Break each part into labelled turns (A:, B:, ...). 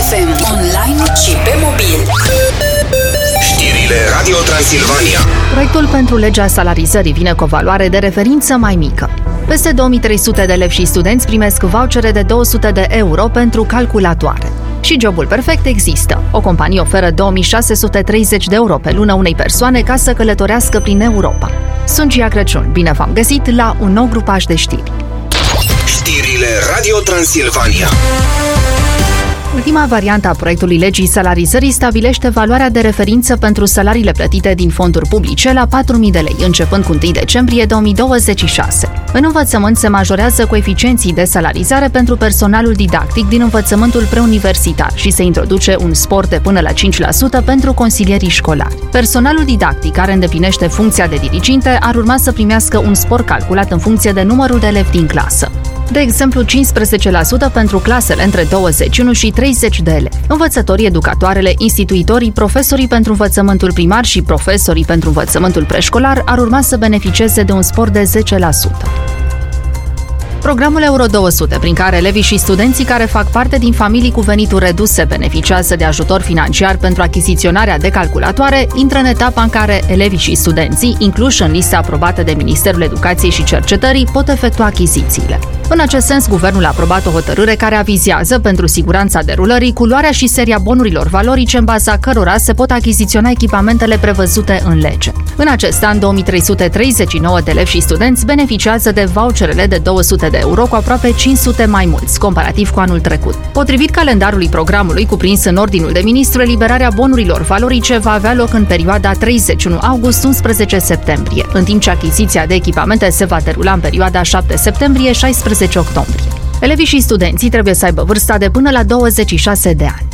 A: FM, online și pe mobil.
B: Știrile Radio Transilvania.
C: Proiectul pentru legea salarizării vine cu o valoare de referință mai mică. Peste 2300 de elevi și studenți primesc vouchere de 200 de euro pentru calculatoare. Și jobul perfect există. O companie oferă 2630 de euro pe lună unei persoane ca să călătorească prin Europa. Sunt Gia Crăciun. Bine v-am găsit la un nou grupaj de știri.
B: Știrile Radio Transilvania.
C: Ultima variantă a proiectului legii salarizării stabilește valoarea de referință pentru salariile plătite din fonduri publice la 4.000 de lei, începând cu 1 decembrie 2026. În învățământ se majorează coeficienții de salarizare pentru personalul didactic din învățământul preuniversitar și se introduce un spor de până la 5% pentru consilierii școlari. Personalul didactic care îndeplinește funcția de diriginte ar urma să primească un spor calculat în funcție de numărul de elevi din clasă. De exemplu, 15% pentru clasele între 21 și 30 de elevi. Învățătorii, educatoarele, instituitorii, profesorii pentru învățământul primar și profesorii pentru învățământul preșcolar ar urma să beneficieze de un spor de 10%. Programul Euro 200, prin care elevii și studenții care fac parte din familii cu venituri reduse beneficiază de ajutor financiar pentru achiziționarea de calculatoare, intră în etapa în care elevii și studenții, incluși în lista aprobată de Ministerul Educației și Cercetării, pot efectua achizițiile. În acest sens, guvernul a aprobat o hotărâre care avizează, pentru siguranța derulării, culoarea și seria bonurilor valorice în baza cărora se pot achiziționa echipamentele prevăzute în lege. În acest an, 2339 de elevi și studenți beneficiază de voucherele de 200 de euro, cu aproape 500 mai mulți, comparativ cu anul trecut. Potrivit calendarului programului cuprins în Ordinul de Ministru, eliberarea bonurilor valorice va avea loc în perioada 31 august-11 septembrie, în timp ce achiziția de echipamente se va derula în perioada 7 septembrie-16 octombrie. Elevii și studenții trebuie să aibă vârsta de până la 26 de ani.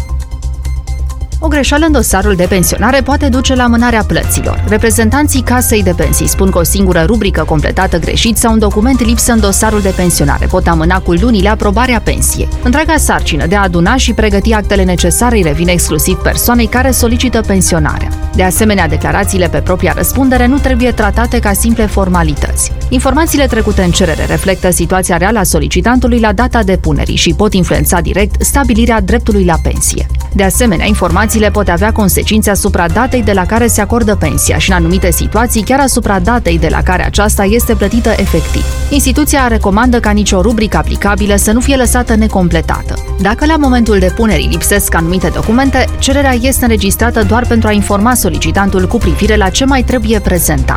C: O greșeală în dosarul de pensionare poate duce la amânarea plăților. Reprezentanții Casei de Pensii spun că o singură rubrică completată greșit sau un document lipsă în dosarul de pensionare pot amâna cu lunile aprobarea pensiei. Întreaga sarcină de a aduna și pregăti actele necesare îi revine exclusiv persoanei care solicită pensionarea. De asemenea, declarațiile pe propria răspundere nu trebuie tratate ca simple formalități. Informațiile trecute în cerere reflectă situația reală a solicitantului la data depunerii și pot influența direct stabilirea dreptului la pensie. De asemenea, informațiile pot avea consecințe asupra datei de la care se acordă pensia și, în anumite situații, chiar asupra datei de la care aceasta este plătită efectiv. Instituția recomandă ca nicio rubrică aplicabilă să nu fie lăsată necompletată. Dacă la momentul depunerii lipsesc anumite documente, cererea este înregistrată doar pentru a informa solicitantul cu privire la ce mai trebuie prezentat.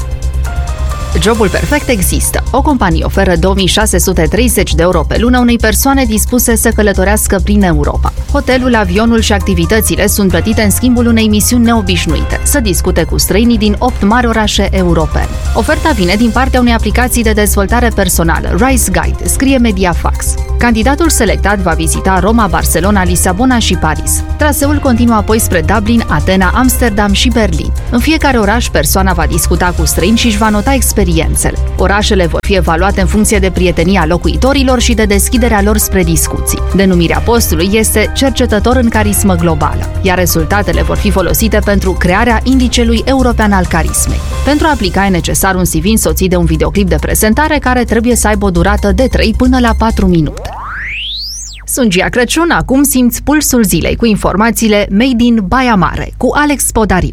C: Jobul perfect există. O companie oferă 2630 de euro pe lună unei persoane dispuse să călătorească prin Europa. Hotelul, avionul și activitățile sunt plătite în schimbul unei misiuni neobișnuite, să discute cu străinii din 8 mari orașe europene. Oferta vine din partea unei aplicații de dezvoltare personală, Rise Guide, scrie Mediafax. Candidatul selectat va vizita Roma, Barcelona, Lisabona și Paris. Traseul continuă apoi spre Dublin, Atena, Amsterdam și Berlin. În fiecare oraș, persoana va discuta cu străini și își va nota experiențele. Orașele vor fi evaluate în funcție de prietenia locuitorilor și de deschiderea lor spre discuții. Denumirea postului este cercetător în carismă globală, iar rezultatele vor fi folosite pentru crearea indicelui european al carismei. Pentru a aplica e necesar un CV însoțit de un videoclip de prezentare care trebuie să aibă o durată de 3 până la 4 minute. Sunt Gia Crăciun, acum simți pulsul zilei cu informațiile Made in Baia Mare cu Alex Podariu.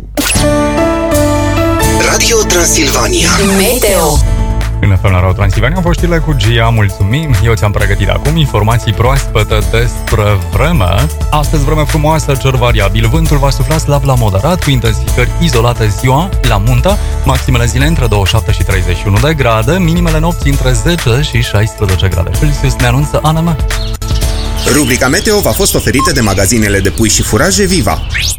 B: Radio Transilvania.
A: Meteo.
D: În FM la Radio Transilvania, știrile cu Gia, mulțumim. Eu ți-am pregătit acum informații proaspete despre vreme. Astăzi vreme frumoasă, cer variabil. Vântul va sufla slab la moderat, cu intensificări izolate ziua la muntă. Maximele zile între 27 și 31 de grade, minimele nopții între 10 și 16 grade Celsius, ne anunță ANM.
B: Rubrica Meteo v-a fost oferită de magazinele de pui și furaje Viva.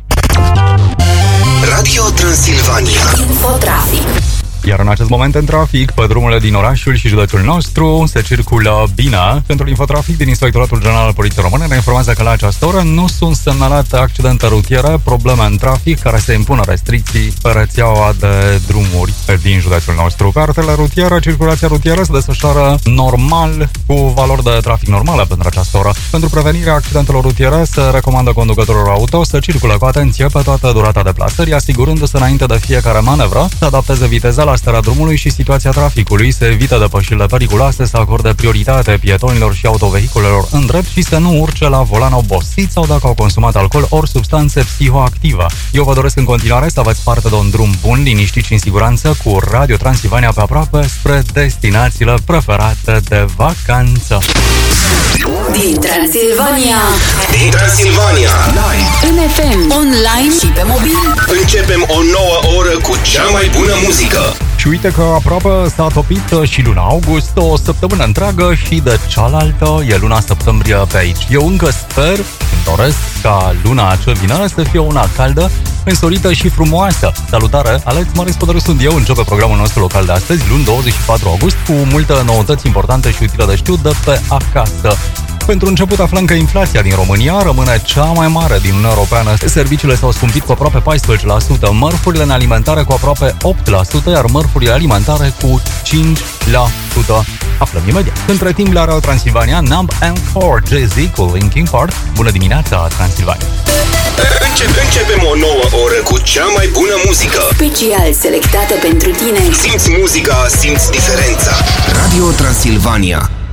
B: Radio Transilvania.
A: Infotrafic.
D: Iar în acest moment în trafic, pe drumurile din orașul și județul nostru se circulă bine. Centrul Infotrafic din Inspectoratul General al Poliției Române ne informează că la această oră nu sunt semnalate accidente rutiere, probleme în trafic care se impună restricții pe rețeaua de drumuri din județul nostru. Pe arterele rutiere, circulația rutieră se desfășoară normal, cu valori de trafic normale pentru această oră. Pentru prevenirea accidentelor rutiere se recomandă conducătorilor auto să circule cu atenție pe toată durata deplasării, asigurându-se înainte de fiecare manevră să adapteze viteza la starea drumului și situația traficului, să evite depășirile periculoase, să acorde prioritate pietonilor și autovehiculelor în drept și să nu urce la volan obosit sau dacă au consumat alcool ori substanțe psihoactive. Eu vă doresc în continuare să aveți parte de un drum bun, liniștit și în siguranță cu Radio Transilvania pe aproape spre destinațiile preferate de vacanță.
A: Din Transilvania.
E: Din Transilvania.
A: În FM, online și pe mobil.
E: Începem o nouă oră cu cea mai bună muzică.
D: Și uite că aproape s-a topit și luna august, o săptămână întreagă și de cealaltă e luna septembrie pe aici. Eu încă sper, îmi doresc ca luna ce vine să fie una caldă, însorită și frumoasă. Salutare, Alex Maris sunt eu, începe programul nostru local de astăzi, luni 24 august, cu multe noutăți importante și utile de știut de pe acasă. Pentru început aflăm că inflația din România rămâne cea mai mare din Uniunea Europeană. Serviciile s-au scumpit cu aproape 14%, mărfurile în alimentare cu aproape 8%, iar mărfurile alimentare cu 5%. Aflăm imediat. Între timp, la Radio Transilvania, Numb and 4 Jay-Z cu Linkin Park. Bună dimineața, Transilvania!
E: Începem o nouă oră cu cea mai bună muzică.
A: Special selectată pentru tine.
E: Simți muzica, simți diferența. Radio Transilvania.